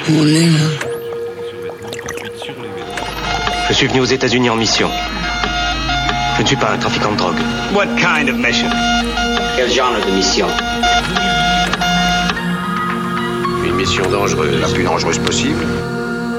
On est là. Je suis venu aux États-Unis en mission. Je ne suis pas un trafiquant de drogue. What kind of mission? Quel genre de mission? Une mission dangereuse. La plus dangereuse possible.